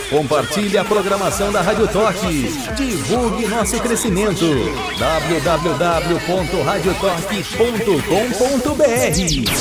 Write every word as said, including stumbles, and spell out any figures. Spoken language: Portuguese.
Compartilhe a programação da Rádio Torque. Divulgue nosso crescimento. w w w ponto rádio torque ponto com ponto b r